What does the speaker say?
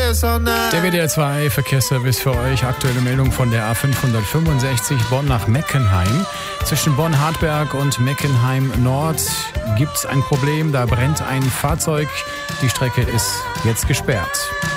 Der WDR 2 Verkehrsservice für euch. Aktuelle Meldung von der A565 Bonn nach Meckenheim. Zwischen Bonn-Hartberg und Meckenheim Nord gibt es ein Problem. Da brennt ein Fahrzeug. Die Strecke ist jetzt gesperrt.